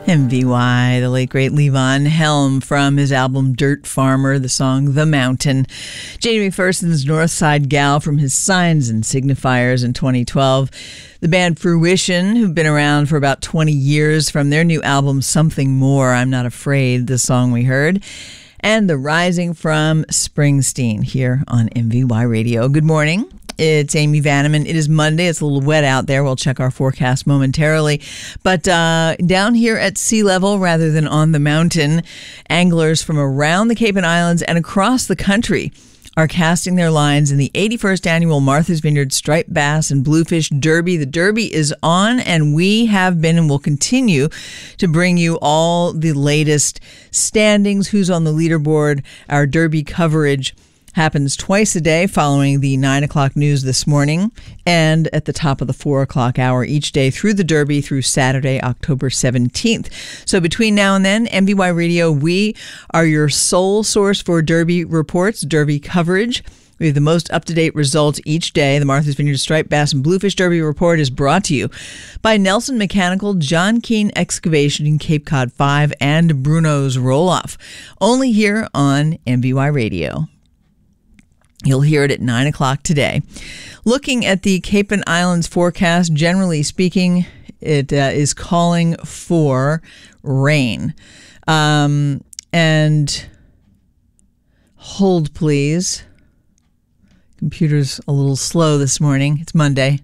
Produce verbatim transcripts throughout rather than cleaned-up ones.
M V Y, the late great Levon Helm from his album Dirt Farmer, the song The Mountain. Jamie McPherson's North Side Gal from his Signs and Signifiers in twenty twelve. The band Fruition, who've been around for about twenty years, from their new album Something More, I'm Not Afraid, the song we heard. And The Rising from Springsteen here on M V Y Radio. Good morning. It's Amy Vanneman. It is Monday. It's a little wet out there. We'll check our forecast momentarily. But uh, down here at sea level, rather than on the mountain, anglers from around the Cape and Islands and across the country are casting their lines in the eighty-first annual Martha's Vineyard Striped Bass and Bluefish Derby. The Derby is on, and we have been and will continue to bring you all the latest standings, who's on the leaderboard. Our Derby coverage happens twice a day following the nine o'clock news this morning and at the top of the four o'clock hour each day through the Derby through Saturday, October seventeenth. So between now and then, M V Y Radio, we are your sole source for Derby reports, Derby coverage. We have the most up-to-date results each day. The Martha's Vineyard Striped Bass and Bluefish Derby Report is brought to you by Nelson Mechanical, John Keane Excavation in Cape Cod five, and Bruno's Roll-Off. Only here on M V Y Radio. You'll hear it at nine o'clock today. Looking at the Cape and Islands forecast, generally speaking, it uh, is calling for rain. Um, and hold, please. Computer's a little slow this morning. It's Monday.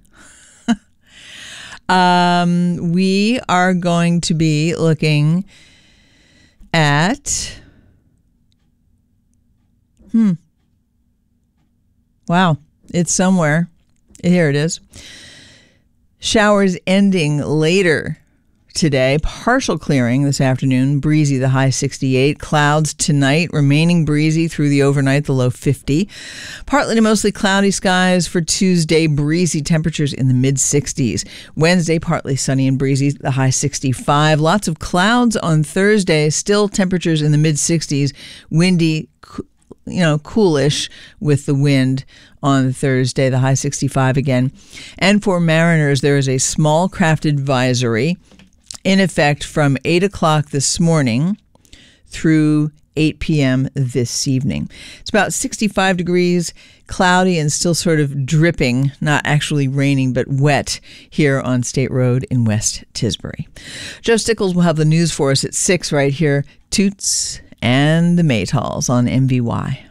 um, we are going to be looking at... Hmm. Wow, it's somewhere. Here it is. Showers ending later today. Partial clearing this afternoon. Breezy, the high sixty-eight. Clouds tonight, remaining breezy through the overnight, the low fifty. Partly to mostly cloudy skies for Tuesday. Breezy temperatures in the mid sixties. Wednesday, partly sunny and breezy, the high sixty-five. Lots of clouds on Thursday. Still temperatures in the mid sixties. Windy, you know, coolish with the wind on Thursday, the high sixty-five again. And for mariners, there is a small craft advisory in effect from eight o'clock this morning through eight p.m. this evening. It's about sixty-five degrees, cloudy and still sort of dripping, not actually raining, but wet here on State Road in West Tisbury. Joe Stickles will have the news for us at six right here. Toots and the Maytals on M V Y.